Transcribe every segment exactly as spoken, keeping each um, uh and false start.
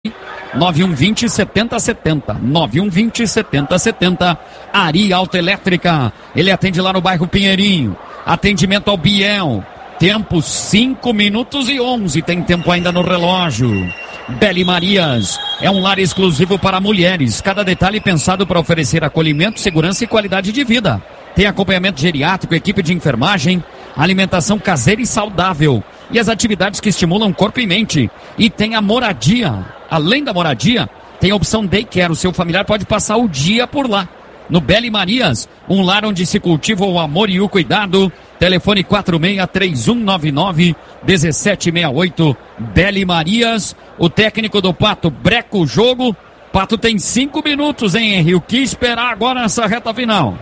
nove um dois zero, sete zero sete zero, nove um dois zero, sete zero sete zero. Ari Autoelétrica, ele atende lá no bairro Pinheirinho. Atendimento ao Biel. Tempo cinco minutos e onze, tem tempo ainda no relógio. Beli Marias, é um lar exclusivo para mulheres. Cada detalhe pensado para oferecer acolhimento, segurança e qualidade de vida. Tem acompanhamento geriátrico, equipe de enfermagem, alimentação caseira e saudável. E as atividades que estimulam corpo e mente. E tem a moradia. Além da moradia, tem a opção daycare. O seu familiar pode passar o dia por lá. No Beli Marias, um lar onde se cultiva o amor e o cuidado. Telefone quatro seis três um nove nove um sete seis oito. Beli Marias, o técnico do Pato breca o jogo. Pato tem cinco minutos, hein, Henry? O que esperar agora nessa reta final?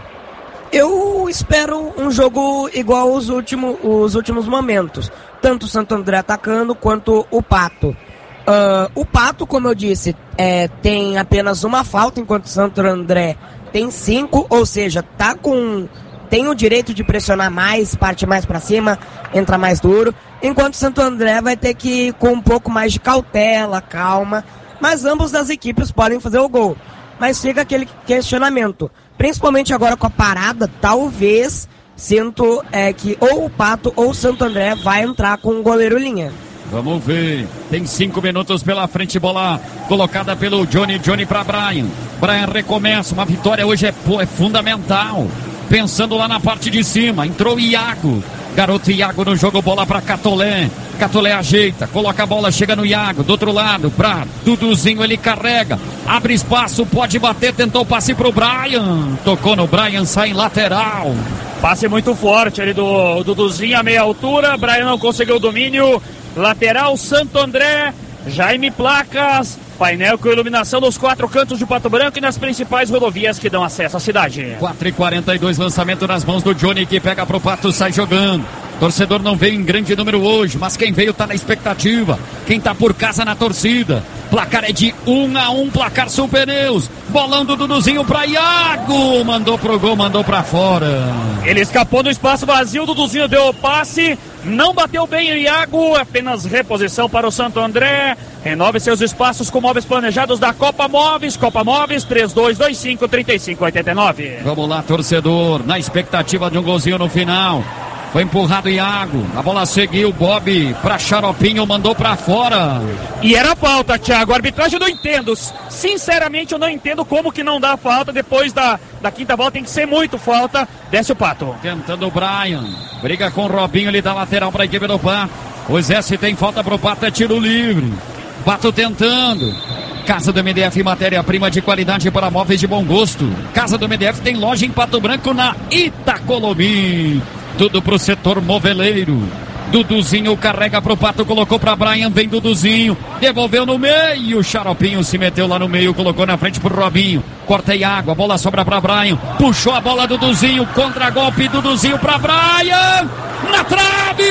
Eu espero um jogo igual aos últimos, os últimos momentos. Tanto o Santo André atacando quanto o Pato. Uh, o Pato, como eu disse, é, tem apenas uma falta, enquanto o Santo André tem cinco, ou seja, tá com, tem o direito de pressionar mais, parte mais para cima, entra mais duro, enquanto o Santo André vai ter que ir com um pouco mais de cautela, calma, mas ambos das equipes podem fazer o gol. Mas fica aquele questionamento, principalmente agora com a parada, talvez sinto é, que ou o Pato ou o Santo André vai entrar com o goleiro linha. Vamos ver, tem cinco minutos pela frente, bola colocada pelo Johnny, Johnny para Brian. Brian recomeça, uma vitória hoje é, é fundamental. Pensando lá na parte de cima, entrou Iago. Garoto Iago no jogo, bola para Catolé. Catolé ajeita, coloca a bola, chega no Iago, do outro lado, pra Duduzinho, ele carrega. Abre espaço, pode bater, tentou o passe pro Brian. Tocou no Brian, sai em lateral. Passe muito forte ali do Duduzinho a meia altura, Brian não conseguiu o domínio. Lateral Santo André, Jaime Placas, painel com iluminação nos quatro cantos de Pato Branco e nas principais rodovias que dão acesso à cidade. quatro e quarenta e dois, lançamento nas mãos do Johnny, que pega pro Pato, sai jogando. Torcedor não veio em grande número hoje, mas quem veio tá na expectativa. Quem tá por casa na torcida. Placar é de um a um, placar Super News. Bolão do Duduzinho pra Iago. Mandou pro gol, mandou pra fora. Ele escapou do espaço vazio, o Duduzinho deu o passe. Não bateu bem o Iago, apenas reposição para o Santo André. Renove seus espaços com móveis planejados da Copa Móveis. Copa Móveis, três dois dois cinco, três cinco oito nove. Vamos lá, torcedor, na expectativa de um golzinho no final. Foi empurrado Iago, a bola seguiu, Bob pra Xaropinho, mandou pra fora. E era falta, Thiago, a arbitragem eu não entendo, sinceramente eu não entendo como que não dá falta, depois da, da quinta volta tem que ser muito falta, desce o Pato. Tentando o Brian, briga com o Robinho, ele dá lateral pra equipe do Pato. O Zé, se tem falta pro Pato, é tiro livre. Pato tentando. Casa do M D F, matéria-prima de qualidade para móveis de bom gosto. Casa do M D F tem loja em Pato Branco, na Itacolomi. Tudo pro setor moveleiro. Duduzinho carrega pro Pato, colocou pra Brian, vem Duduzinho, devolveu no meio, Xaropinho se meteu lá no meio, colocou na frente pro Robinho, corta água, a bola sobra pra Brian, puxou a bola Duduzinho, contra-golpe, Duduzinho pra Brian, na trave!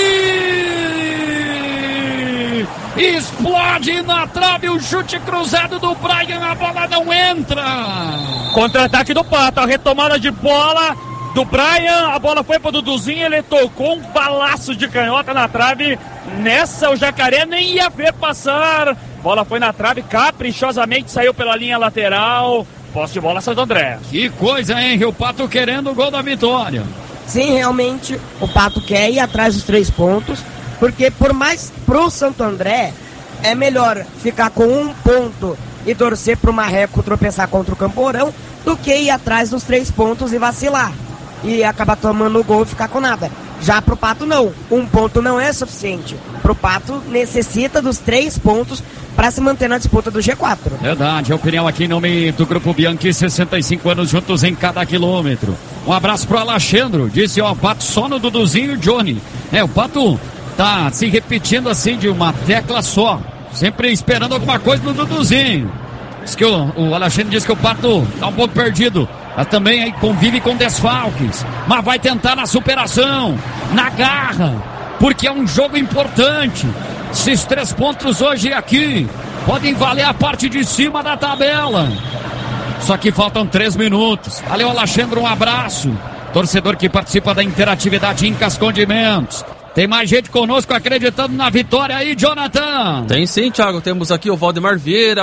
Explode na trave, o chute cruzado do Brian, a bola não entra! Contra-ataque do Pato, a retomada de bola do Brian, a bola foi para o Duduzinho, ele tocou um balaço de canhota na trave, nessa o Jacaré nem ia ver passar, bola foi na trave, caprichosamente saiu pela linha lateral, posse de bola Santo André. Que coisa, hein, o Pato querendo o gol da vitória. Sim, realmente o Pato quer ir atrás dos três pontos, porque por mais pro Santo André, é melhor ficar com um ponto e torcer pro Marreco tropeçar contra o Camporão, do que ir atrás dos três pontos e vacilar e acabar tomando o gol e ficar com nada. Já pro Pato não, um ponto não é suficiente. Pro Pato necessita dos três pontos para se manter na disputa do G quatro. Verdade, a opinião aqui em nome do Grupo Bianchi, sessenta e cinco anos juntos em cada quilômetro. Um abraço pro Alexandro, disse ó, Pato só no Duduzinho e Johnny. É, o Pato tá se repetindo assim de uma tecla só, sempre esperando alguma coisa no Duduzinho. Diz que o, o Alexandre disse que o Pato tá um pouco perdido, mas também aí convive com desfalques, mas vai tentar na superação, na garra, porque é um jogo importante. Esses três pontos hoje aqui podem valer a parte de cima da tabela. Só que faltam três minutos. Valeu, Alexandre, um abraço. Torcedor que participa da interatividade Incas Condimentos. Tem mais gente conosco acreditando na vitória aí, Jonathan. Tem sim, Thiago. Temos aqui o Valdemar Vieira.